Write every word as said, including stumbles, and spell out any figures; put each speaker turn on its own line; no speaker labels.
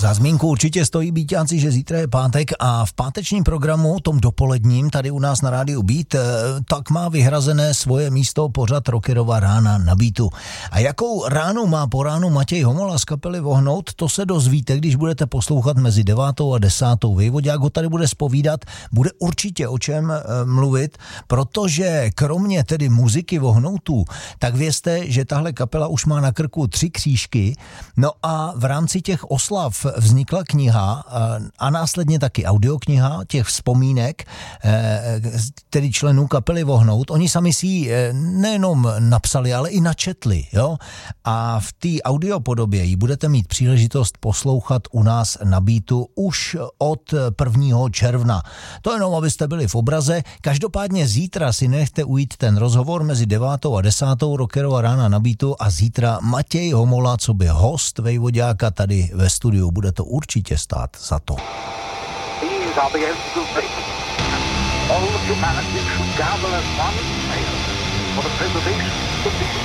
Za zmínku určitě stojí Beatáci, že zítra je pátek a v pátečním programu, tom dopoledním, tady u nás na rádiu Beat, tak má vyhrazené svoje místo pořad Rockerova rána na Beatu. A jakou ránu má po ránu Matěj Homola z kapely Vohnout, to se dozvíte, když budete poslouchat mezi devátou a desátou. Vejvodák ho tady bude zpovídat, bude určitě o čem e, mluvit, protože kromě tedy muziky Vohnoutů, tak vězte, že tahle kapela už má na krku tři křížky, no a v rámci těch oslav vznikla kniha a následně taky audiokniha těch vzpomínek, tedy členů kapely Vohnout. Oni sami si ji nejenom napsali, ale i načetli. Jo? A v té audiopodobě ji budete mít příležitost poslouchat u nás na Beatu už od prvního června. To jenom, abyste byli v obraze. Každopádně zítra si nechte ujít ten rozhovor mezi devátou a desátou Rockerova rána na Beatu a zítra Matěj Homola, co by host Vejvoďáka tady ve studiu. Bude to určitě stát za to.
These are the ends of fate. All humanity should gather as one for the preservation of the